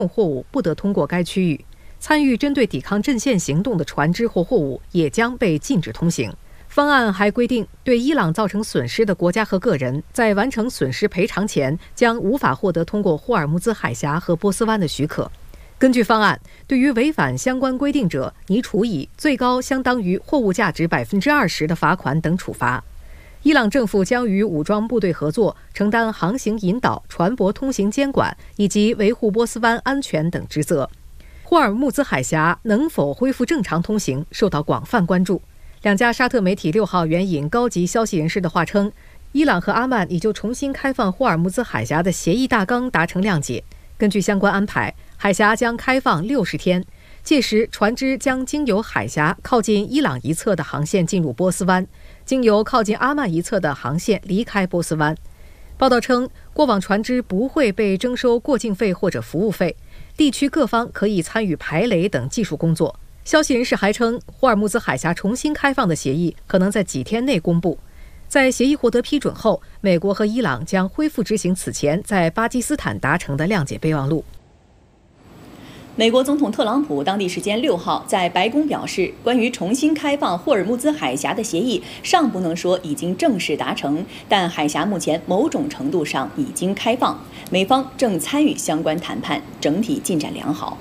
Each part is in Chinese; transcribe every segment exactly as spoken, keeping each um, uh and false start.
货物不得通过该区域。参与针对抵抗阵线行动的船只或货物也将被禁止通行。方案还规定，对伊朗造成损失的国家和个人，在完成损失赔偿前，将无法获得通过霍尔木兹海峡和波斯湾的许可。根据方案，对于违反相关规定者，拟处以最高相当于货物价值百分之二十的罚款等处罚。伊朗政府将与武装部队合作，承担航行引导、船舶通行监管以及维护波斯湾安全等职责。霍尔木兹海峡能否恢复正常通行，受到广泛关注。两家沙特媒体六号援引高级消息人士的话称，伊朗和阿曼已就重新开放霍尔木兹海峡的协议大纲达成谅解。根据相关安排，海峡将开放六十天，届时船只将经由海峡靠近伊朗一侧的航线进入波斯湾，经由靠近阿曼一侧的航线离开波斯湾。报道称，过往船只不会被征收过境费或者服务费，地区各方可以参与排雷等技术工作。消息人士还称，霍尔木兹海峡重新开放的协议可能在几天内公布。在协议获得批准后，美国和伊朗将恢复执行此前在巴基斯坦达成的谅解备忘录。 美国总统特朗普当地时间六号在白宫表示，关于重新开放霍尔木兹海峡的协议尚不能说已经正式达成，但海峡目前某种程度上已经开放，美方正参与相关谈判，整体进展良好。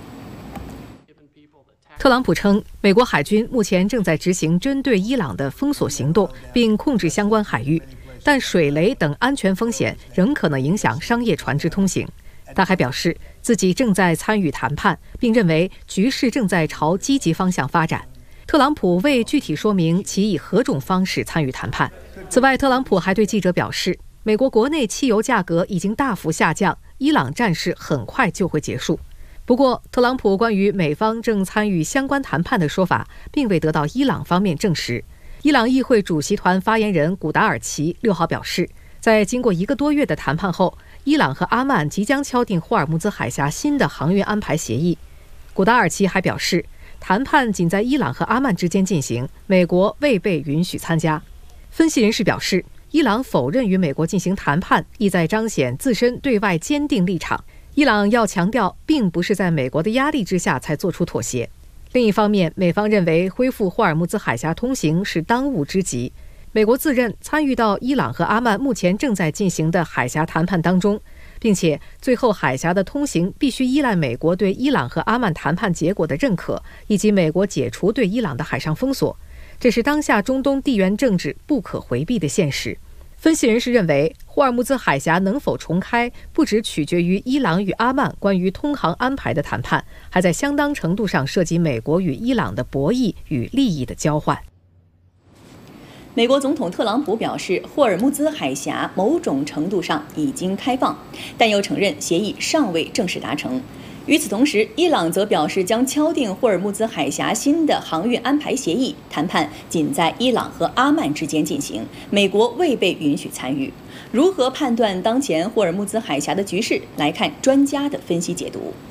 特朗普称，美国海军目前正在执行针对伊朗的封锁行动，并控制相关海域，但水雷等安全风险仍可能影响商业船只通行。他还表示，自己正在参与谈判，并认为局势正在朝积极方向发展。特朗普未具体说明其以何种方式参与谈判。此外，特朗普还对记者表示，美国国内汽油价格已经大幅下降，伊朗战事很快就会结束。不过，特朗普关于美方正参与相关谈判的说法，并未得到伊朗方面证实。伊朗议会主席团发言人古达尔奇六号表示，在经过一个多月的谈判后，伊朗和阿曼即将敲定霍尔木兹海峡新的航运安排协议。古达尔奇还表示，谈判仅在伊朗和阿曼之间进行，美国未被允许参加。分析人士表示，伊朗否认与美国进行谈判，意在彰显自身对外坚定立场。伊朗要强调，并不是在美国的压力之下才做出妥协。另一方面，美方认为恢复霍尔木兹海峡通行是当务之急。美国自认参与到伊朗和阿曼目前正在进行的海峡谈判当中，并且最后海峡的通行必须依赖美国对伊朗和阿曼谈判结果的认可，以及美国解除对伊朗的海上封锁。这是当下中东地缘政治不可回避的现实。分析人士认为，霍尔木兹海峡能否重开，不只取决于伊朗与阿曼关于通航安排的谈判，还在相当程度上涉及美国与伊朗的博弈与利益的交换。 美国总统特朗普表示，霍尔木兹海峡某种程度上已经开放，但又承认协议尚未正式达成。与此同时，伊朗则表示将敲定霍尔木兹海峡新的航运安排协议，谈判仅在伊朗和阿曼之间进行，美国未被允许参与。如何判断当前霍尔木兹海峡的局势？来看专家的分析解读。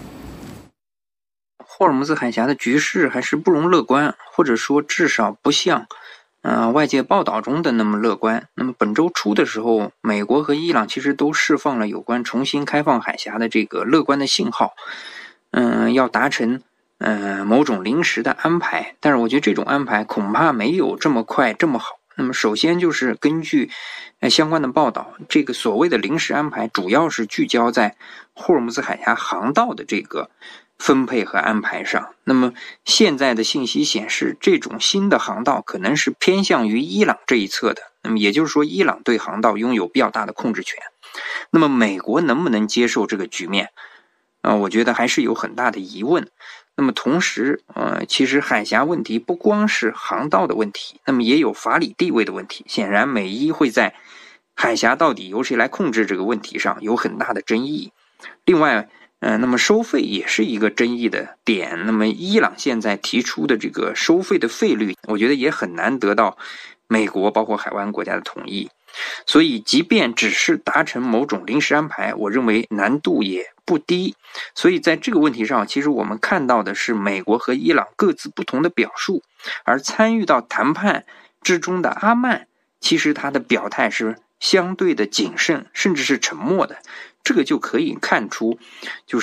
霍尔木兹海峡的局势还是不容乐观，或者说至少不像呃，外界报道中的那么乐观。那么本周初的时候，美国和伊朗其实都释放了有关重新开放海峡的这个乐观的信号，嗯、呃，要达成呃某种临时的安排。但是我觉得这种安排恐怕没有这么快这么好。那么首先就是根据呃相关的报道，这个所谓的临时安排主要是聚焦在霍尔木兹海峡航道的这个分配和安排上。那么现在的信息显示，这种新的航道可能是偏向于伊朗这一侧的，那么也就是说伊朗对航道拥有比较大的控制权。那么美国能不能接受这个局面啊、呃？我觉得还是有很大的疑问。那么同时呃，其实海峡问题不光是航道的问题，那么也有法理地位的问题。显然美伊会在海峡到底由谁来控制这个问题上有很大的争议。另外呃，那么收费也是一个争议的点。那么伊朗现在提出的这个收费的费率，我觉得也很难得到美国包括海湾国家的同意。所以即便只是达成某种临时安排，我认为难度也不低。所以在这个问题上，其实我们看到的是美国和伊朗各自不同的表述，而参与到谈判之中的阿曼，其实他的表态是相对的谨慎，甚至是沉默的。这个就可以看出，就是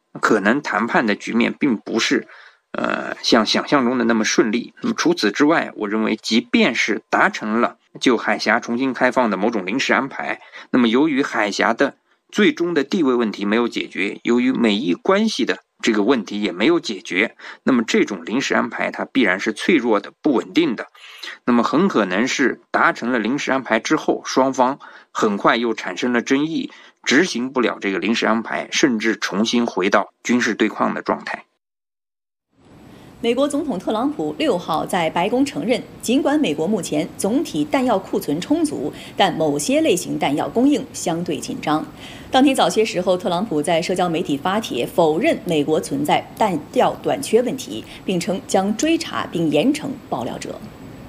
可能谈判的局面并不是呃像想象中的那么顺利。那么除此之外，我认为即便是达成了就海峡重新开放的某种临时安排，那么由于海峡的最终的地位问题没有解决，由于美伊关系的这个问题也没有解决，那么这种临时安排它必然是脆弱的、不稳定的。那么很可能是达成了临时安排之后，双方很快又产生了争议，执行不了这个临时安排，甚至重新回到军事对抗的状态。 美国总统特朗普六号在白宫承认，尽管美国目前总体弹药库存充足，但某些类型弹药供应相对紧张。当天早些时候，特朗普在社交媒体发帖否认美国存在弹药短缺问题，并称将追查并严惩爆料者。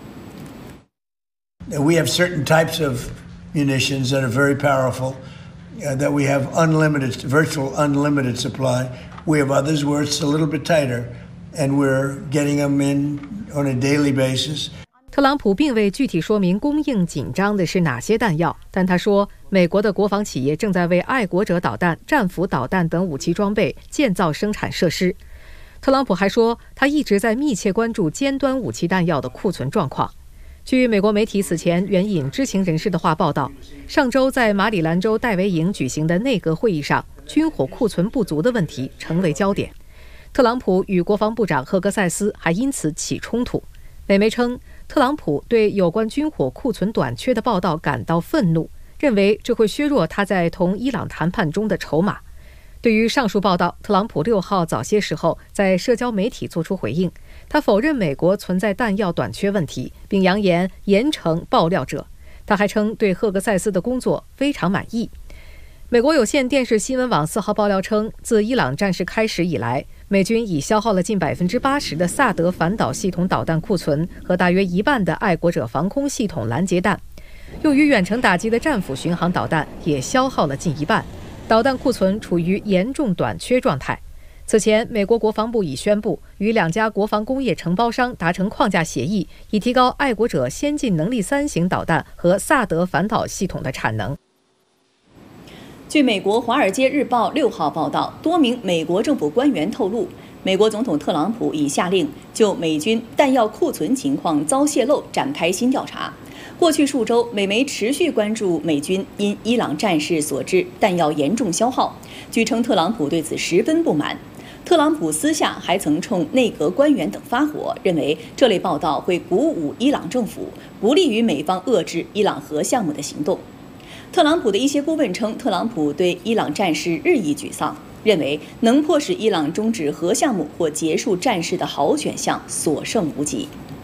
We have certain types of munitions that are very powerful, uh, that we have unlimited, virtual unlimited supply. We have others where it's a little bit tighter.And we're getting them in on a daily basis. 特朗普并未具体说明供应紧张的是哪些弹药，但他说，美国的国防企业正在为爱国者导弹、战斧导弹等武器装备建造生产设施。特朗普还说，他一直在密切关注尖端武器弹药的库存状况。据美国媒体此前援引知情人士的话报道，上周在马里兰州戴维营举行的内阁会议上，军火库存不足的问题成为焦点。特朗普与国防部长赫格塞斯还因此起冲突。美媒称，特朗普对有关军火库存短缺的报道感到愤怒，认为这会削弱他在同伊朗谈判中的筹码。对于上述报道，特朗普六号早些时候在社交媒体作出回应，他否认美国存在弹药短缺问题，并扬言严惩爆料者。他还称对赫格塞斯的工作非常满意。美国有线电视新闻网四号爆料称，自伊朗战事开始以来，美军已消耗了近百分之八十的萨德反导系统导弹库存和大约一半的爱国者防空系统拦截弹，用于远程打击的战斧巡航导弹也消耗了近一半，导弹库存处于严重短缺状态。此前，美国国防部已宣布与两家国防工业承包商达成框架协议，以提高爱国者先进能力三型导弹和萨德反导系统的产能。 据美国《华尔街日报》六号报道，多名美国政府官员透露，美国总统特朗普已下令就美军弹药库存情况遭泄露展开新调查。过去数周，美媒持续关注美军因伊朗战事所致弹药严重消耗，据称特朗普对此十分不满。特朗普私下还曾冲内阁官员等发火，认为这类报道会鼓舞伊朗政府，不利于美方遏制伊朗核项目的行动。特朗普的一些顾问称，特朗普对伊朗战事日益沮丧，认为能迫使伊朗终止核项目或结束战事的好选项所剩无几。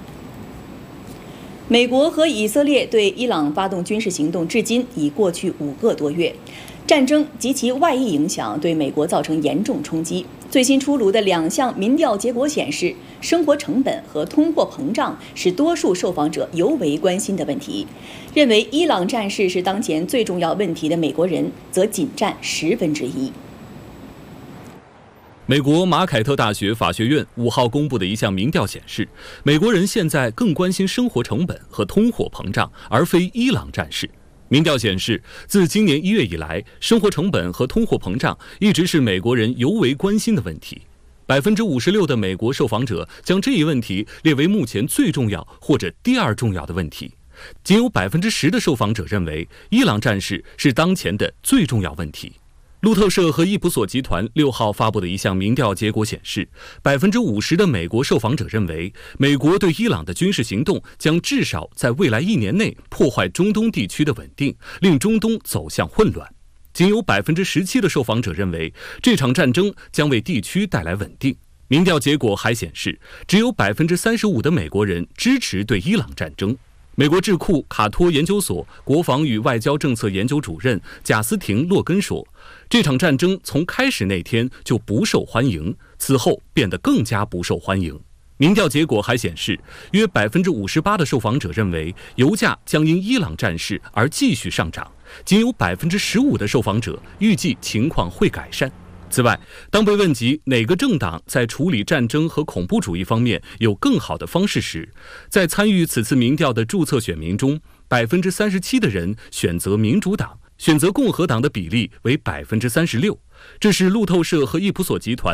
美国和以色列对伊朗发动军事行动至今已过去五个多月，战争及其外溢影响对美国造成严重冲击。最新出炉的两项民调结果显示，生活成本和通货膨胀是多数受访者尤为关心的问题。认为伊朗战事是当前最重要问题的美国人则仅占十分之一。 美国马凯特大学法学院五号公布的一项民调显示，美国人现在更关心生活成本和通货膨胀，而非伊朗战事。民调显示，自今年一月以来，生活成本和通货膨胀一直是美国人尤为关心的问题。百分之五十六的美国受访者将这一问题列为目前最重要或者第二重要的问题，仅有百分之十的受访者认为伊朗战事是当前的最重要问题。路透社和伊普索集团六号发布的一项民调结果显示，百分之五十的美国受访者认为，美国对伊朗的军事行动将至少在未来一年内破坏中东地区的稳定，令中东走向混乱。仅有百分之十七的受访者认为，这场战争将为地区带来稳定。民调结果还显示，只有百分之三十五的美国人支持对伊朗战争。美国智库卡托研究所国防与外交政策研究主任贾斯廷·洛根说，这场战争从开始那天就不受欢迎，此后变得更加不受欢迎。民调结果还显示，约百分之五十八的受访者认为油价将因伊朗战事而继续上涨，仅有百分之十五的受访者预计情况会改善。此外，当被问及哪个政党在处理战争和恐怖主义方面有更好的方式时，在参与此次民调的注册选民中，百分之三十七的人选择民主党， 选择共和党的比例为百分之三十六，这是路透社和易普索集团